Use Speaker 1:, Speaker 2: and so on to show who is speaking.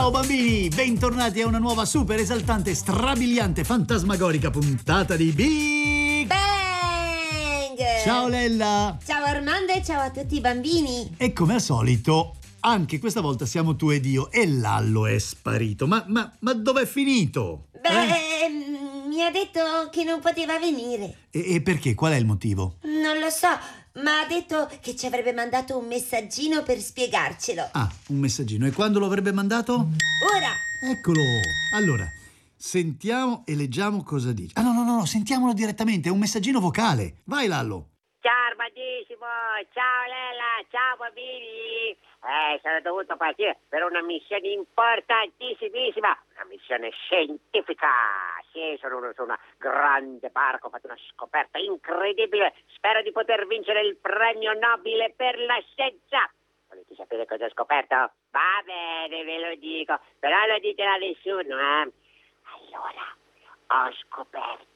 Speaker 1: Ciao bambini, bentornati a una nuova super esaltante, strabiliante, fantasmagorica puntata di Big
Speaker 2: Bang!
Speaker 1: Ciao Lella!
Speaker 2: Ciao Armando e ciao a tutti i bambini.
Speaker 1: E come al solito, anche questa volta siamo tu ed io e Lallo è sparito. Ma dov'è finito?
Speaker 2: Mi ha detto che non poteva venire.
Speaker 1: E perché? Qual è il motivo?
Speaker 2: Non lo so, ma ha detto che ci avrebbe mandato un messaggino per spiegarcelo.
Speaker 1: Ah, un messaggino. E quando lo avrebbe mandato?
Speaker 2: Ora!
Speaker 1: Eccolo! Allora, sentiamo e leggiamo cosa dice. Ah no, sentiamolo direttamente, è un messaggino vocale. Vai Lallo!
Speaker 3: Ciao Armandissimo, ciao Lella, ciao bambini. Sono dovuto partire per una missione importantissimissima, una missione scientifica. Sì, sono su una grande barca, ho fatto una scoperta incredibile. Spero di poter vincere il premio Nobile per la scienza. Volete sapere cosa ho scoperto? Va bene, ve lo dico, però non ditelo a nessuno, eh. Allora, ho scoperto